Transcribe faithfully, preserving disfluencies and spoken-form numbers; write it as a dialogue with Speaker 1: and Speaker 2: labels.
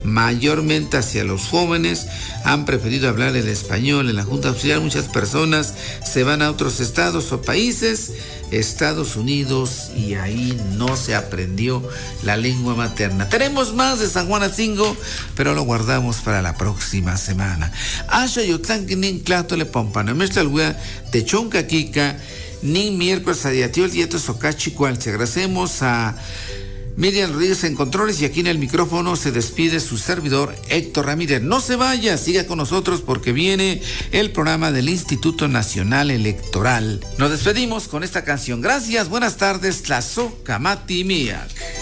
Speaker 1: mayormente hacia los jóvenes, han preferido hablar el español. En la Junta Auxiliar muchas personas se van a otros estados o países, Estados Unidos, y ahí no se aprendió la lengua materna. Tenemos más de San Juan Atzingo, pero lo guardamos para la próxima semana. Asha Yotlanquinin Clatole Pompano, Mestalwea de Chonca Kika, Nin miércoles a Diatiol Dieto Socachi Cualce. Agradecemos a Miriam Rodríguez en controles, y aquí en el micrófono se despide su servidor Héctor Ramírez. No se vaya, siga con nosotros porque viene el programa del Instituto Nacional Electoral. Nos despedimos con esta canción. Gracias, buenas tardes, Tlazohcamati Miak.